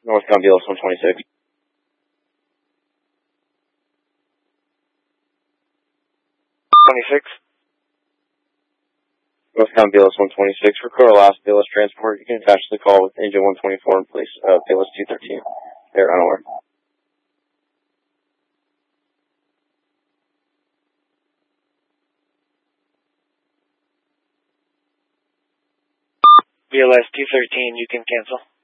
Northbound BLS 126. Northbound BLS 126 for Coral Last BLS transport. You can attach the call with engine 124 in place. BLS 213. They're unaware. BLS 213, you can cancel.